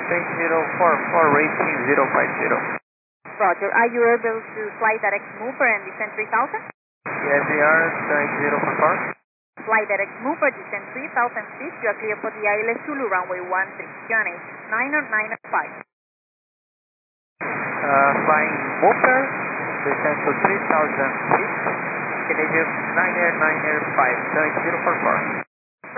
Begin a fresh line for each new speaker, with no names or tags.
2044, rating 050.
Roger. Are you able to fly direct mover and descend 3000?
Yes, we are 2044.
Fly direct mover, descend 3000 feet. You are clear for the ILS Zulu runway 13. QNH 995.
Flying mover, descend to 3000 feet. Canadian 995, 2044.